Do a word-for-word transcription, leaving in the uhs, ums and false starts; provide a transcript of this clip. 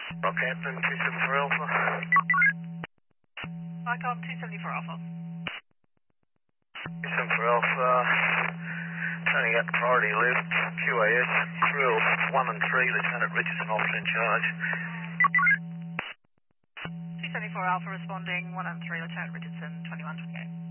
Rockhampton, two seven four Alpha. Icon two seventy-four Alpha. two seven four Alpha, turning out priority lift, Q A S, crew one and three, Lieutenant Richardson, officer in charge. two seventy-four Alpha responding, one and three, Lieutenant Richardson, twenty-one twenty-eight.